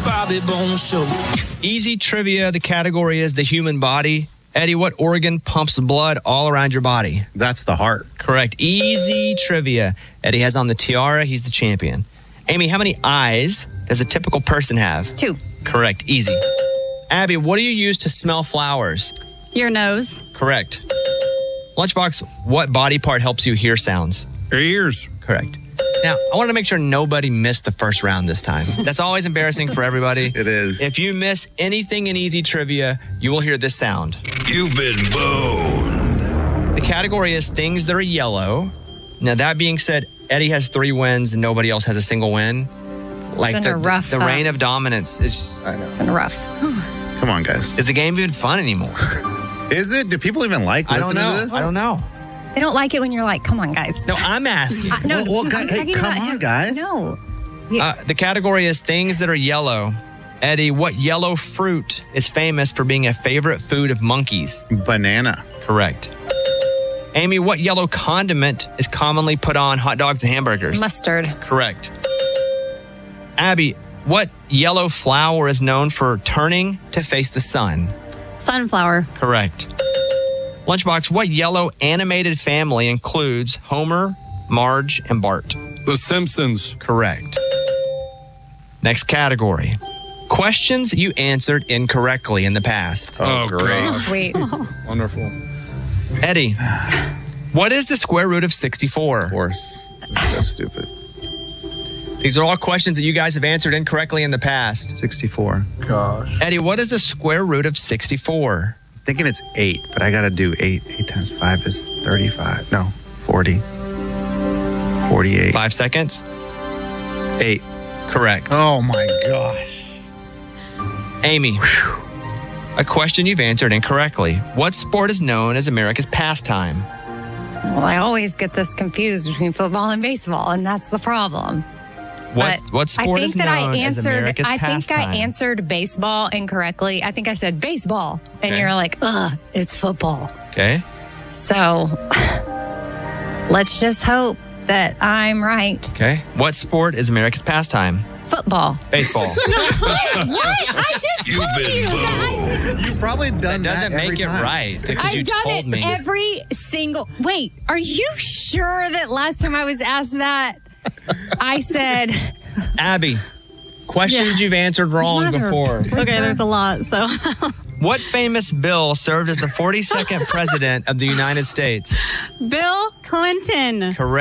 Bobby Bones Show. Easy trivia. The category is the human body. Eddie, what organ pumps blood all around your body? That's the heart. Correct. Easy trivia. Eddie has on the tiara. He's the champion. Amy, how many eyes does a typical person have? 2. Correct. Easy. Abby, what do you use to smell flowers? Your nose. Correct. Lunchbox, what body part helps you hear sounds? Your ears. Correct. Now, I want to make sure nobody missed the first round this time. That's always embarrassing for everybody. It is. If you miss anything in easy trivia, you will hear this sound. You've been boned. The category is things that are yellow. Now, that being said, Eddie has 3 wins and nobody else has a single win. Been a rough, the reign of dominance is. I know. It's been rough. Come on, guys. Is the game even fun anymore? Is it? Do people even like listening to this? I don't know. They don't like it when you're like, come on, guys. No, I'm asking. No, Well, I'm hey, talking come about on, guys. No. The category is things that are yellow. Eddie, what yellow fruit is famous for being a favorite food of monkeys? Banana. Correct. Amy, what yellow condiment is commonly put on hot dogs and hamburgers? Mustard. Correct. Abby, what yellow flower is known for turning to face the sun? Sunflower. Correct. Lunchbox, what yellow animated family includes Homer, Marge, and Bart? The Simpsons. Correct. Next category. Questions you answered incorrectly in the past. Oh, great. God. Sweet. Wonderful. Eddie, what is the square root of 64? Of course. This is so stupid. These are all questions that you guys have answered incorrectly in the past. 64. Gosh. Eddie, what is the square root of 64? Thinking it's 8, but I got to do 8. 8 times 5 is 35. No, 40. 48. 5 seconds. 8. Correct. Oh, my gosh. Amy, a question you've answered incorrectly. What sport is known as America's pastime? Well, I always get this confused between football and baseball, and that's the problem. What sport is known as America's I think pastime? I answered baseball incorrectly. I think I said baseball, and Okay. you're like, it's football. Okay. So let's just hope that I'm right. Okay. What sport is America's pastime? Football. Baseball. What? I just You've told been you guys. boned. You've probably done That doesn't make it time. right because you I've done told it me. every single. Wait, are you sure that last time I was asked that, I said, Abby, questions you've answered wrong before. Okay, there's a lot, so. What famous bill served as the 42nd president of the United States? Bill Clinton. Correct.